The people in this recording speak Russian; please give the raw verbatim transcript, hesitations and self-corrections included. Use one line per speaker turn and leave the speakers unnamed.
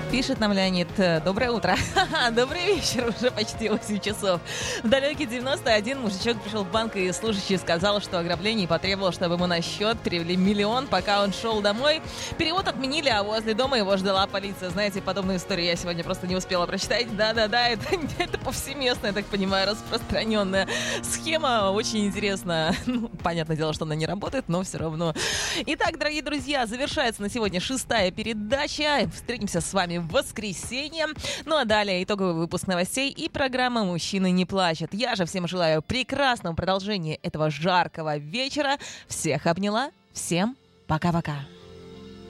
Пишет нам Леонид: доброе утро. Добрый вечер, уже почти восемь часов. В далекий девяносто один мужичок пришел в банк, и служащий сказал, что ограбление, и потребовал, чтобы ему на счет перевели миллион. Пока он шел домой, перевод отменили, а возле дома его ждала полиция. Знаете, подобную историю я сегодня просто не успела прочитать. Да-да-да, это, это повсеместно, я так понимаю, распространенная схема. Очень интересно. Ну, понятное дело, что она не работает, но все равно. Итак, дорогие друзья, завершается на сегодня шестая передача. Встретимся с вами в воскресенье. Ну а далее итоговый выпуск новостей и программа «Мужчины не плачут». Я же всем желаю прекрасного продолжения этого жаркого вечера. Всех обняла. Всем пока-пока.